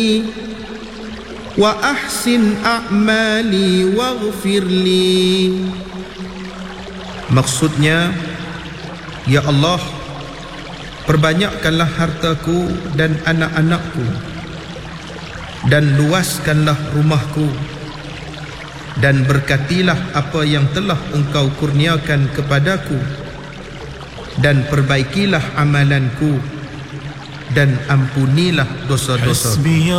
wa ahsin a'mali waghfir li. Maksudnya, ya Allah, perbanyakkanlah hartaku dan anak-anakku, dan luaskanlah rumahku, dan berkatilah apa yang telah Engkau kurniakan kepadaku, dan perbaikilah amalanku, dan ampunilah dosa-dosa.